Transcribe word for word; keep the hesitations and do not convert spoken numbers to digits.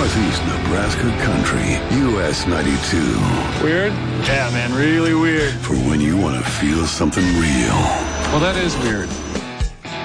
Northeast Nebraska country. U S ninety-two. Weird? Yeah, man, really weird. For when you want to feel something real. Well, that is weird.